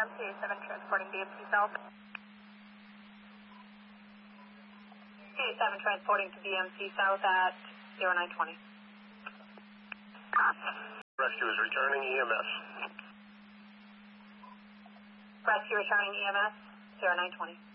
PA7 transporting BMC South. PA7 transporting to BMC South at 0920. Rescue is returning EMS. Rescue returning EMS 0920.